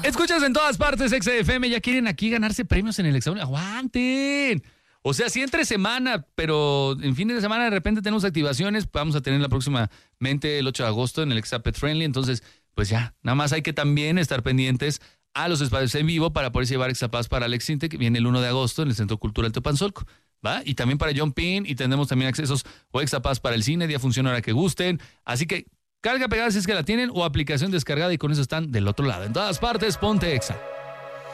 Escuchas en todas partes XFM, ya quieren aquí ganarse premios en el examen. ¡Aguanten! O sea, sí entre semana, pero en fines de semana de repente tenemos activaciones. Vamos a tener la próximamente el 8 de agosto en el Exa Pet Friendly. Entonces, pues ya, nada más hay que también estar pendientes a los espacios en vivo para poder llevar Exapaz para Alex Sinte, que viene el 1 de agosto en el Centro Cultural Teopanzolco, ¿va? Y también para John Pin, y tendremos también accesos o Exapaz para el cine, día funciona ahora que gusten. Así que carga pegada si es que la tienen, o aplicación descargada, y con eso están del otro lado. En todas partes, ponte Exa.